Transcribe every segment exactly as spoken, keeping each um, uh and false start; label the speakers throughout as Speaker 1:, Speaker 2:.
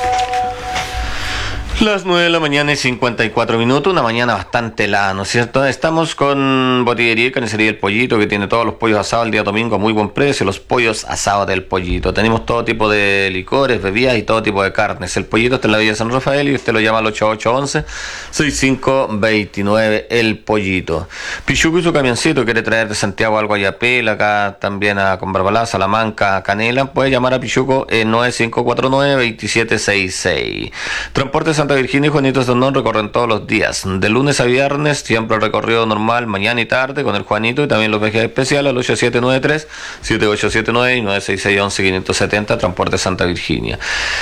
Speaker 1: Las nueve de la mañana y cincuenta y cuatro minutos, una mañana bastante helada, ¿no es cierto? Estamos con Botillería y Carnicería El Pollito, que tiene todos los pollos asados el día domingo a muy buen precio, los pollos asados del Pollito. Tenemos todo tipo de licores, bebidas y todo tipo de carnes. El Pollito está en la Villa San Rafael y usted lo llama al ocho ocho once, sesenta y cinco veintinueve, El Pollito. Pichuco y su camioncito quiere traer de Santiago algo a Yapel, acá también a Conbarbalá, Salamanca, Canela. Puede llamar a Pichuco en nueve cinco cuatro nueve, dos siete seis seis. Transporte Santa Virginia y Juanitos de Honor recorren todos los días, de lunes a viernes, siempre el recorrido normal, mañana y tarde con el Juanito, y también los viajes especiales al ocho siete nueve tres, siete ocho siete nueve y nueve seis seis once quinientos setenta, Transporte Santa Virginia.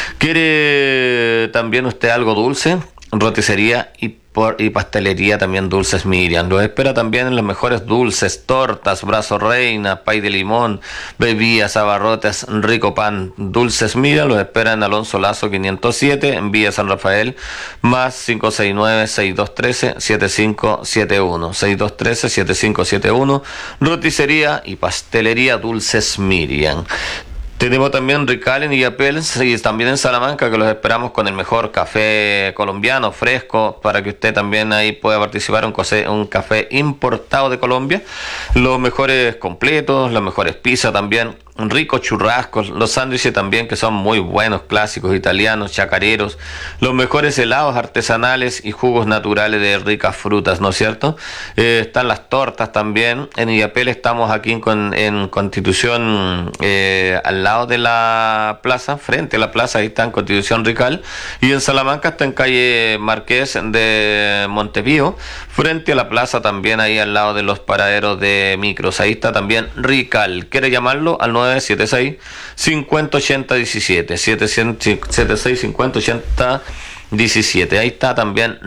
Speaker 1: ¿Quiere también usted algo dulce? Roticería y, por, y pastelería también Dulces Miriam. Los espera también en los mejores dulces, tortas, brazo reina, pay de limón, bebidas, abarrotes, rico pan. Dulces Miriam los espera en Alonso Lazo quinientos siete, en Villa San Rafael, más cinco seis nueve, seis dos uno tres, siete cinco siete uno, seis dos uno tres, siete cinco siete uno. Roticería y pastelería Dulces Miriam. Tenemos también Ricalen y Yapel y también en Salamanca, que los esperamos con el mejor café colombiano fresco, para que usted también ahí pueda participar en un, un café importado de Colombia. Los mejores completos, las mejores pizzas también, ricos churrascos, los sándwiches también que son muy buenos, clásicos italianos, chacareros, los mejores helados artesanales y jugos naturales de ricas frutas, ¿no es cierto? Eh, están las tortas también. En Yapel estamos aquí en, en Constitución, eh, al lado de la plaza, frente a la plaza, ahí está en Constitución Rical, y en Salamanca está en calle Marqués de Montevío, frente a la plaza también, ahí al lado de los paraderos de micros, ahí está también Rical. ¿Quiere llamarlo? Al nueve siete seis, cinco cero ocho cero uno siete, siete siete seis, cinco cero ocho cero diecisiete. Ahí está también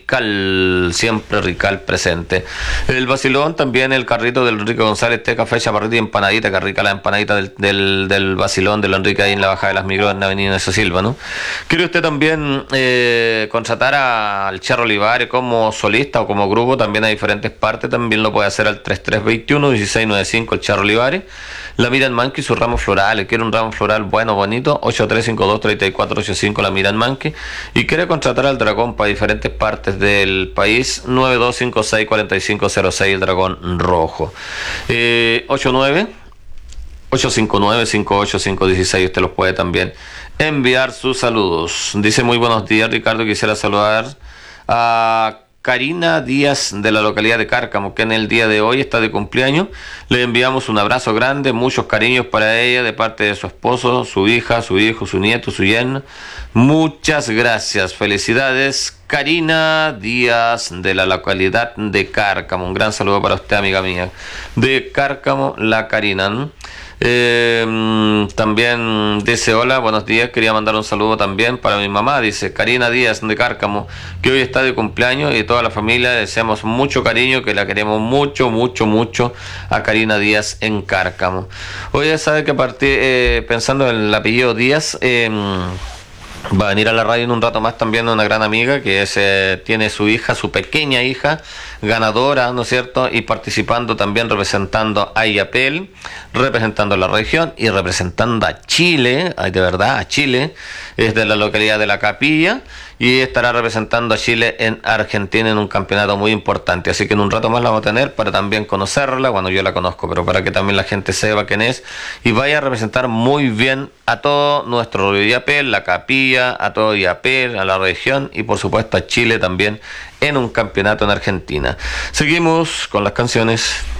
Speaker 1: Rical, siempre Rical presente. El Basilón también, el carrito del Enrique González, té, café, chaparrito y empanadita, que rica la empanadita del, del, del Basilón, del Enrique, ahí en la bajada de las Migros, en la avenida Eso Silva, ¿no? ¿Quiere usted también eh, contratar al Charro Olivares como solista o como grupo? También hay diferentes partes, también lo puede hacer al treinta y tres veintiuno, dieciséis noventa y cinco, el Charro Olivares. La Miran Manqui y sus ramos florales. Quiere un ramo floral bueno, bonito, ocho tres cinco dos, tres cuatro ocho cinco, la Miran Manqui. Y quiere contratar al Dragón para diferentes partes del país, nueve dos cinco seis, cuatro cinco cero seis, el Dragón Rojo. Eh, ocho nueve ocho cinco nueve, cinco ocho cinco uno seis, usted los puede también enviar sus saludos. Dice: muy buenos días, Ricardo, quisiera saludar a Karina Díaz, de la localidad de Cárcamo, que en el día de hoy está de cumpleaños. Le enviamos un abrazo grande, muchos cariños para ella de parte de su esposo, su hija, su hijo, su nieto, su yerno. Muchas gracias, felicidades, Karina Díaz, de la localidad de Cárcamo. Un gran saludo para usted, amiga mía, de Cárcamo, la Karina, ¿no? Eh, también dice: hola, buenos días, quería mandar un saludo también para mi mamá, dice Karina Díaz de Cárcamo, que hoy está de cumpleaños, y toda la familia deseamos mucho cariño, que la queremos mucho, mucho, mucho a Karina Díaz en Cárcamo. Hoy ya sabe que a partir, eh, pensando en el apellido Díaz, eh, va a venir a la radio en un rato más también una gran amiga que es, eh, tiene su hija, su pequeña hija, ganadora, ¿no es cierto? Y participando también, representando a Yapel, representando a la región y representando a Chile, ay, de verdad, a Chile. Es de la localidad de La Capilla y estará representando a Chile en Argentina en un campeonato muy importante. Así que en un rato más la vamos a tener para también conocerla, bueno, yo la conozco, pero para que también la gente sepa quién es y vaya a representar muy bien a todo nuestro Yapel, La Capilla, a todo Yapel, a la región y por supuesto a Chile también en un campeonato en Argentina. Seguimos con las canciones.